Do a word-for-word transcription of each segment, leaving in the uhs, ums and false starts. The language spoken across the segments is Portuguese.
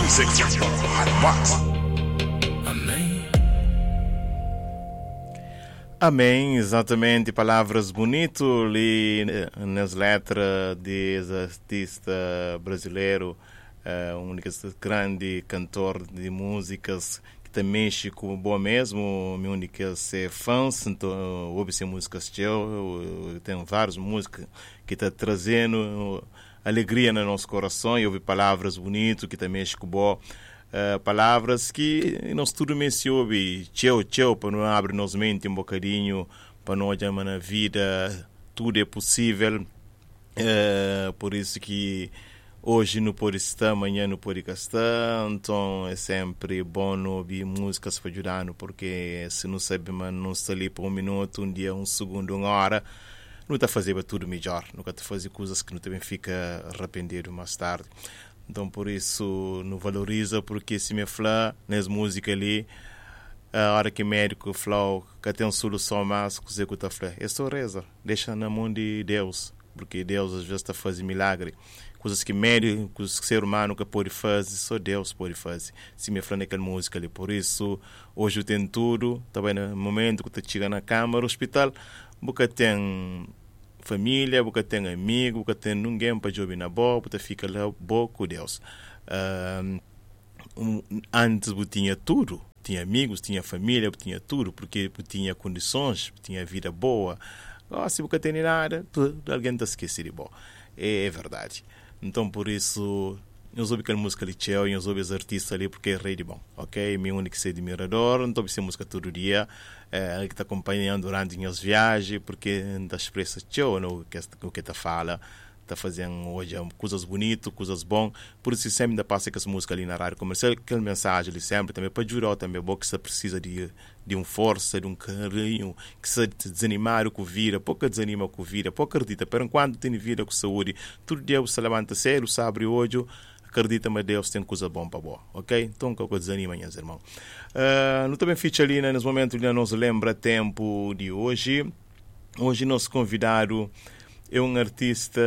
music from your heart. Amém. Amém, exatamente, palavras bonitas ali nas letras desse artista brasileiro, uh, um grande cantor de músicas que também mexe com boa mesmo, meu único é fãs, então ouve se músicas teu, tem várias músicas que está trazendo alegria no nosso coração e ouve palavras bonitas que também mexe com boa. Uh, palavras que nós tudo me se ouve, tchau, tchau, para não abrir nos mente um bocadinho, para não olhar na vida, tudo é possível. Uh, por isso que hoje não pode estar, amanhã não pode estar, então é sempre bom ouvir músicas para ajudar, porque se não sabe, mas não está ali por um minuto, um dia, um segundo, uma hora, não está a fazer tudo melhor, nunca está a fazer coisas que não também fica arrependido mais tarde. Então, por isso, não valoriza, porque se me fala nas músicas ali, a hora que o médico fala que tem uma solução mais, que você está falando, é só reza, deixa na mão de Deus, porque Deus às vezes está fazendo milagre. Coisas que médico, que o ser humano que pode fazer, só Deus pode fazer. Se me fala naquela música ali, por isso, hoje eu tenho tudo, também no momento que você chega na cama, no hospital, porque tem família, porque tem amigo, porque tem ninguém para jogar na boa, porque fica lá boa com Deus. Uh, um, antes eu tinha tudo, tinha amigos, tinha família, tinha tudo, porque eu tinha condições, tinha vida boa. Oh, se você tem nada, tudo, alguém está esquecido de boa. É, é verdade. Então, por isso, eu ouvi aquela música ali, eu ouvi os artistas ali, porque é rei de bom, ok? Meu único ser admirador, então ouvi música todo dia, é, que está acompanhando durante as viagens, porque está expressa tchau no que o que está fala, está fazendo hoje coisas bonitas, coisas bom, por isso sempre ainda passa essa música ali na rádio comercial, aquela mensagem ali sempre também para ajudar também, bom, que você precisa de, de um força, de um carinho, que se desanimar com vida, pouco desanima com vida, pouco acredita, pero enquanto tem vida com saúde, todo dia você levanta cedo, se abre o olho, acredita-me, Deus tem coisa bom para boa, ok? Então, que eu desanima, meus irmãos. Uh, não também ficha ali, né, nos momentos que nos lembra tempo de hoje. Hoje, nosso convidado é um artista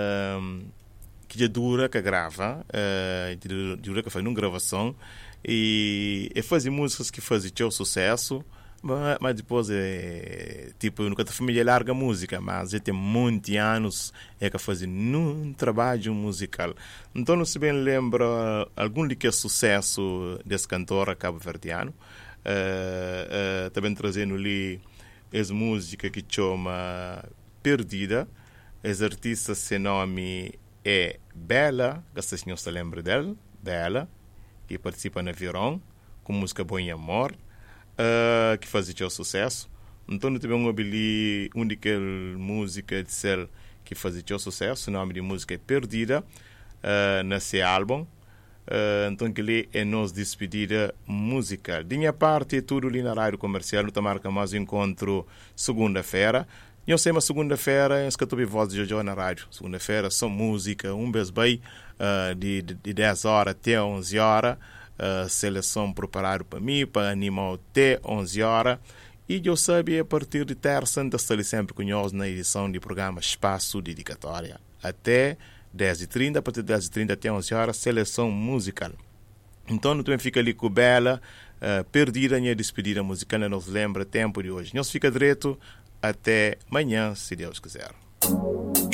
que já dura, que grava, uh, dura que faz uma gravação, e, e faz músicas que fazem teu sucesso, mas, mas depois é tipo, nunca a família larga música, mas já tem muitos anos é que faz um trabalho musical. Então não se bem lembra algum de que é sucesso desse cantor cabo-verdiano, uh, uh, também trazendo ali as músicas que chama Perdida. Esse artista, seu nome é Bela, que se senhor se lembra dela, Bela, que participa na Virão, com música Bom e Amor, uh, que faz o sucesso. Então, também um ali, uma daquelas músicas de ser que faz o sucesso, o nome de música é Perdida, uh, nesse álbum. Uh, então, que ali é nossa despedida musical. De minha parte, é tudo ali na rádio comercial, não marca mais um encontro segunda-feira. Eu sei, mas segunda-feira, eu estou voz de Jojo na rádio. Segunda-feira, só música, um beijo bem, uh, de, de, de dez horas até onze horas. Uh, seleção preparada para mim, para animar até onze horas. E eu sabia, a partir de terça, estou sempre conosco na edição do programa Espaço Dedicatória. Até dez e trinta, a partir de dez e trinta até onze horas, seleção musical. Então, também fica ali com Bela, uh, Perdida, minha despedida musical, nos lembra tempo de hoje. Nós fica direto. Até amanhã, se Deus quiser.